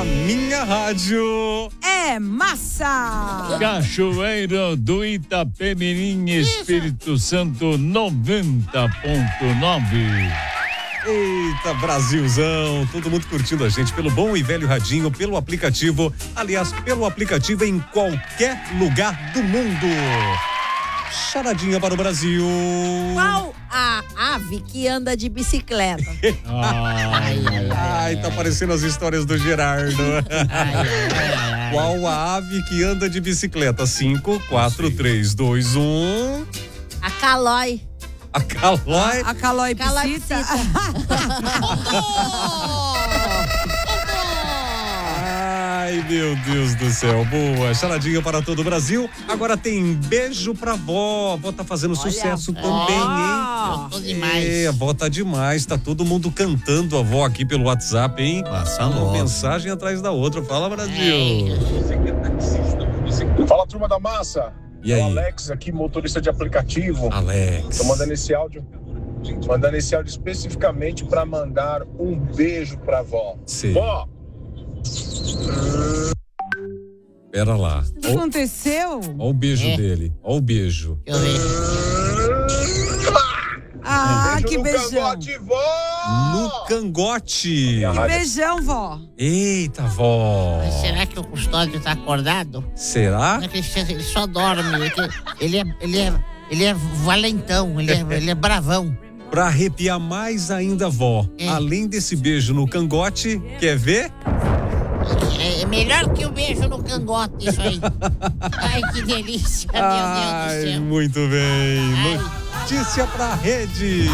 minha rádio é massa! Cachoeiro do Itapemirim, Espírito Santo 90.9. Eita, Brasilzão, todo mundo curtindo a gente pelo bom e velho radinho, pelo aplicativo, aliás, pelo aplicativo em qualquer lugar do mundo. Charadinha para o Brasil. Qual a ave que anda de bicicleta? Ai, tá parecendo as histórias do Gerardo. Qual a ave que anda de bicicleta? 5, 4, 3, 2, 1. A calói. A calói? A calói piscita. Ai, meu Deus do céu. Boa. Charadinha para todo o Brasil. Agora tem beijo pra vó. A vó tá fazendo sucesso também, hein? Tô demais. A vó tá demais. Tá todo mundo cantando a vó aqui pelo WhatsApp, hein? Passa Uma logo. mensagem atrás da outra. Fala, Brasil. Fala, turma da massa. E É aí? o Alex aqui, motorista de aplicativo. Alex. Tô mandando esse áudio especificamente para mandar um beijo pra vó. Sim. Vó, Pera lá. O que aconteceu? Ó o beijo dele. Ó o beijo. Deixa eu ver. Ah, beijo que no beijão. cangote, vó! No cangote. Que beijão, vó. Eita, vó. Mas será que o custódio tá acordado? Será? Não é que ele só dorme. Ele é valentão, ele é bravão. Pra arrepiar mais ainda, vó. É. Além desse beijo no cangote, quer ver? É melhor que o beijo no cangote, isso aí. Ai, que delícia, meu Deus do céu. Muito bem. Ai. Notícia pra rede.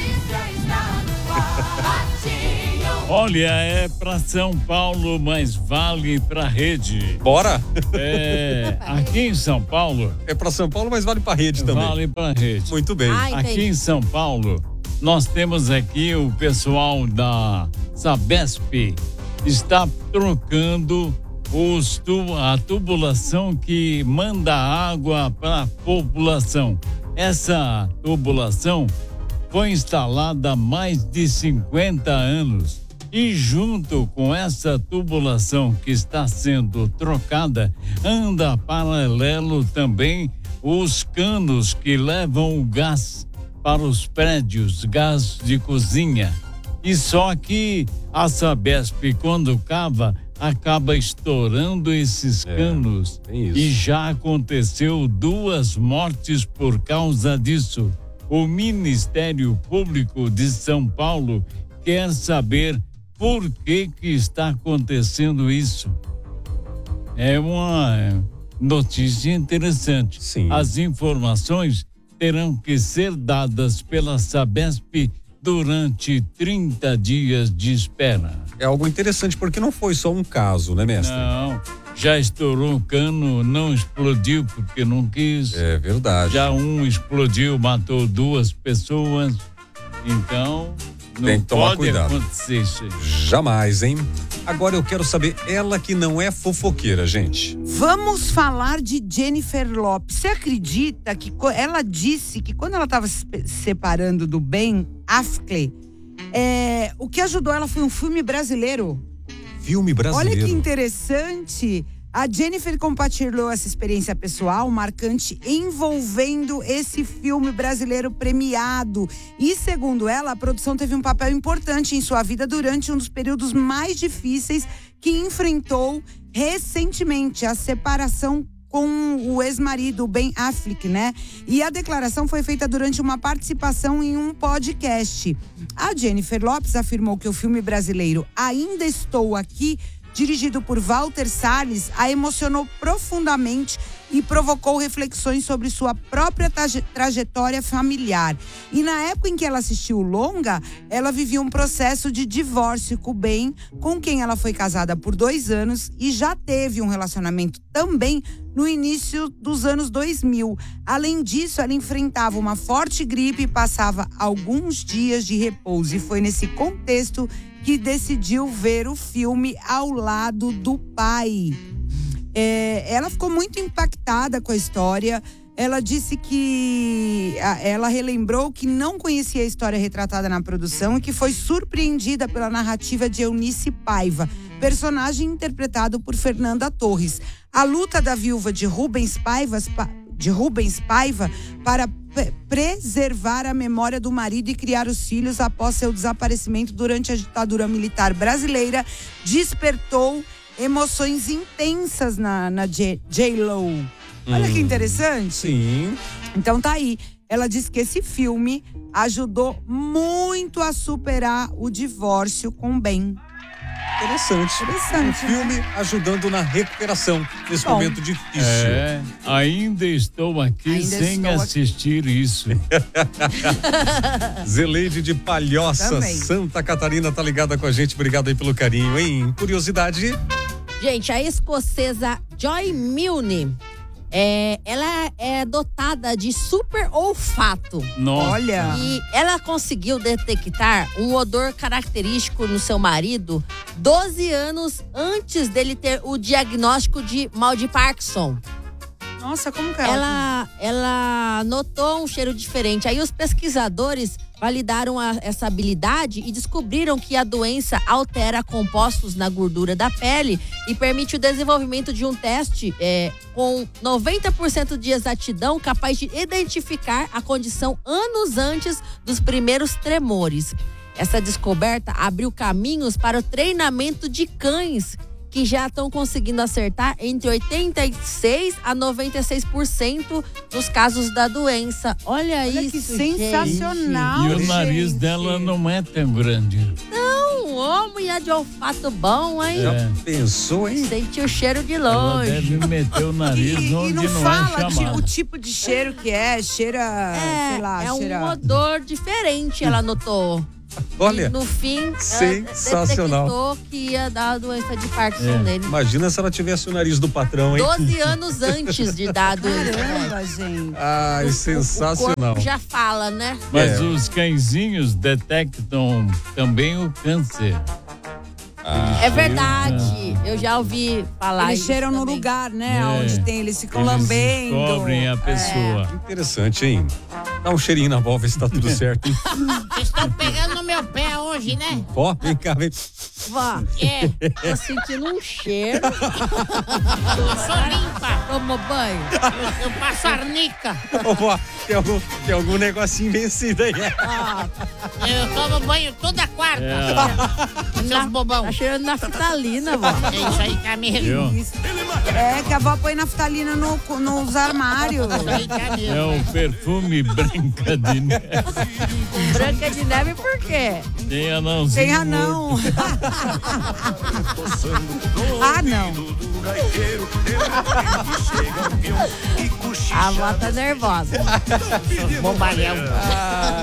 Olha, é pra São Paulo, mas vale pra rede. Bora? Aqui em São Paulo, É pra São Paulo, mas vale pra rede também. vale pra rede. Muito bem. Ai. Aqui Entendi. em São Paulo, nós temos aqui o pessoal da Sabesp está trocando a tubulação que manda água para a população. Essa tubulação foi instalada há mais de 50 anos. E junto com essa tubulação que está sendo trocada, anda paralelo também os canos que levam o gás para os prédios, gás de cozinha. E só que a Sabesp, quando cava, acaba estourando esses canos. tem isso. E já aconteceu 2 mortes por causa disso. O Ministério Público de São Paulo quer saber por que está acontecendo isso. É uma notícia interessante. Sim. As informações terão que ser dadas pela Sabesp durante 30 dias de espera. É algo interessante, porque não foi só um caso, né, mestre? Não, já estourou o cano, não explodiu porque não quis. É verdade. Já um explodiu, matou 2 pessoas. Então, não Tem que tomar pode cuidado. acontecer isso aí. Jamais, hein? Agora eu quero saber, ela que não é fofoqueira, gente. Vamos falar de Jennifer Lopez. Você acredita que ela disse que quando ela estava se separando do Ben Affleck, o que ajudou ela foi um filme brasileiro? Filme brasileiro. Olha que interessante. A Jennifer compartilhou essa experiência pessoal marcante envolvendo esse filme brasileiro premiado. E, segundo ela, a produção teve um papel importante em sua vida durante um dos períodos mais difíceis que enfrentou recentemente, a separação com o ex-marido, Ben Affleck, né? E a declaração foi feita durante uma participação em um podcast. A Jennifer Lopez afirmou que o filme brasileiro Ainda Estou Aqui, dirigido por Walter Salles, a emocionou profundamente e provocou reflexões sobre sua própria trajetória familiar. E na época em que ela assistiu o longa, ela vivia um processo de divórcio com o Ben, com quem ela foi casada por 2 anos e já teve um relacionamento também no início dos anos 2000. Além disso, ela enfrentava uma forte gripe e passava alguns dias de repouso. E foi nesse contexto que decidiu ver o filme ao lado do pai. Ela ficou muito impactada com a história. Ela disse que ela relembrou que não conhecia a história retratada na produção e que foi surpreendida pela narrativa de Eunice Paiva. personagem interpretado por Fernanda Torres. A luta da viúva de Rubens Paiva para preservar a memória do marido e criar os filhos após seu desaparecimento durante a ditadura militar brasileira despertou emoções intensas na J.Lo. Olha que interessante. Sim. Então tá aí. Ela diz que esse filme ajudou muito a superar o divórcio com o Ben. Interessante. Um filme ajudando na recuperação nesse momento difícil. Ainda estou aqui sem assistir isso. Zeleide de Palhoça, Também. Santa Catarina, tá ligada com a gente. Obrigado aí pelo carinho, hein? Curiosidade. Gente, a escocesa Joy Milne, ela é dotada de super olfato. Nossa. Olha. E ela conseguiu detectar um odor característico no seu marido 12 anos antes dele ter o diagnóstico de mal de Parkinson. Nossa, como que é? Ela notou um cheiro diferente. Aí os pesquisadores validaram essa habilidade e descobriram que a doença altera compostos na gordura da pele e permite o desenvolvimento de um teste com 90% de exatidão capaz de identificar a condição anos antes dos primeiros tremores. Essa descoberta abriu caminhos para o treinamento de cães, que já estão conseguindo acertar entre 86% a 96% dos casos da doença. Olha isso, que sensacional, E o nariz gente. dela não é tão grande. Não, homem é de olfato bom, hein? Já pensou, hein? Sente o cheiro de Ela longe. deve meter o nariz E onde não não fala é chamado. o tipo de cheiro que é, cheira, sei lá, um odor diferente, ela notou. Olha, E no fim, sensacional. ela detectou que ia dar a doença de Parkinson nele. Imagina se ela tivesse o nariz do patrão, hein? 12 anos antes de dar a doença. Caramba, gente. Ai, O sensacional. corpo já fala, né? Mas os cãezinhos detectam também o câncer. É verdade. Eu já ouvi falar Eles isso cheiram no também. lugar, né? Onde tem, eles ficam Eles lambendo. descobrem a pessoa. Interessante, hein? Dá um cheirinho na avó, ver se tá tudo certo, hein? Vocês estão pegando no meu pé hoje, né? Ó, vem cá, vem. Vó, tô sentindo um cheiro. Eu sou limpa. Tomou banho? Eu passo arnica. Ô, vó, tem algum negocinho vencido aí. Eu tomo banho toda quarta. Seus bobão. Tá cheirando naftalina, vó. É isso aí, Camilo. Viu? É, que a avó põe naftalina nos armários. Isso aí, Camilo. É o perfume Branca de Neve. Branca de neve por quê? Tem anãozinho. Tem anão. Ah, não. A avó tá nervosa. Bobalhão.